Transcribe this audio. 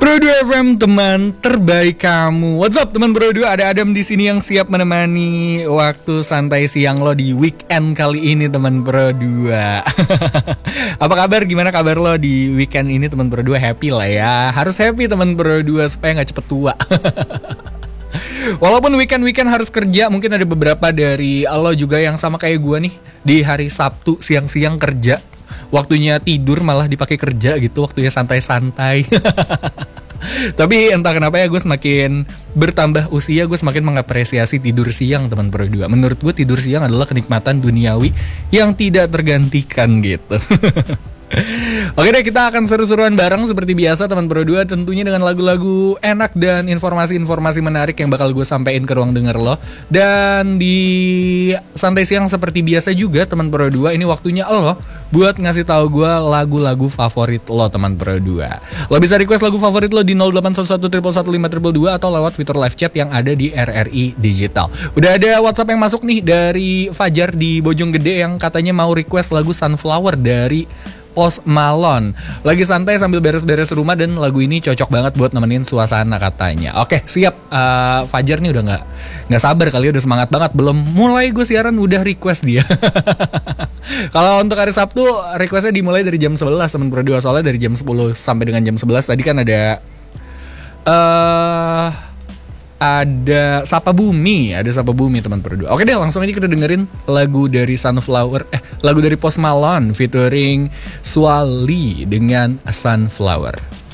Bro 2 FM, teman terbaik kamu. What's up teman Bro 2? Ada Adam di sini yang siap menemani waktu santai siang lo di weekend kali ini teman Bro 2. Apa kabar? Gimana kabar lo di weekend ini teman Bro 2? Happy lah ya. Harus happy teman Bro 2 supaya gak cepet tua. Walaupun weekend harus kerja, mungkin ada beberapa dari lo juga yang sama kayak gue nih. Di hari Sabtu siang-siang kerja, waktunya tidur malah dipakai kerja gitu, waktunya santai-santai. Tapi entah kenapa ya, gue semakin bertambah usia, gue semakin mengapresiasi tidur siang teman Pro 2. Menurut gue tidur siang adalah kenikmatan duniawi yang tidak tergantikan gitu. Oke deh, kita akan seru-seruan bareng seperti biasa teman Pro 2, tentunya dengan lagu-lagu enak dan informasi-informasi menarik yang bakal gue sampein ke ruang denger lo. Dan di santai siang seperti biasa juga teman Pro 2, ini waktunya lo buat ngasih tahu gue lagu-lagu favorit lo teman Pro 2. Lo bisa request lagu favorit lo di 0811111522 atau lewat Twitter live chat yang ada di RRI Digital. Udah ada WhatsApp yang masuk nih dari Fajar di Bojonggede yang katanya mau request lagu Sunflower dari Post Malone. Lagi santai sambil beres-beres rumah dan lagu ini cocok banget buat nemenin suasana katanya. Oke, siap. Fajar nih udah nggak sabar kali, udah semangat banget. Belum mulai gue siaran udah request dia. Kalau untuk hari Sabtu requestnya dimulai dari jam 11 temen berdua, soalnya dari jam 10 sampai dengan jam 11 tadi kan ada Sapa Bumi teman berdua. Oke deh, langsung aja kita dengerin lagu dari lagu dari Post Malone featuring Swali dengan Sunflower.